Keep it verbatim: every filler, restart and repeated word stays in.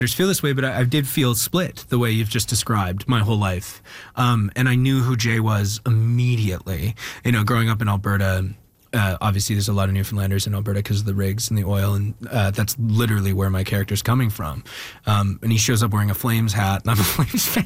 feel this way, but I, I did feel split the way you've just described my whole life. Um, and I knew who Jay was immediately. You know, growing up in Alberta, uh, obviously there's a lot of Newfoundlanders in Alberta because of the rigs and the oil, and uh, that's literally where my character's coming from. Um, and he shows up wearing a Flames hat, and I'm a Flames fan.